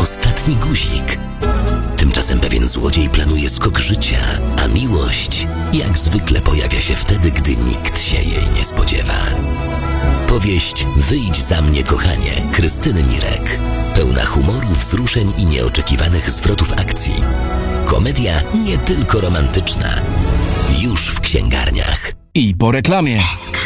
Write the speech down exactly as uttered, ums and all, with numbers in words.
ostatni guzik. Tymczasem pewien złodziej planuje skok życia, a miłość jak zwykle pojawia się wtedy, gdy nikt się jej nie spodziewa. Powieść Wyjdź za mnie, kochanie Krystyny Mirek. Pełna humoru, wzruszeń i nieoczekiwanych zwrotów akcji. Komedia nie tylko romantyczna. Już w księgarniach. I po reklamie.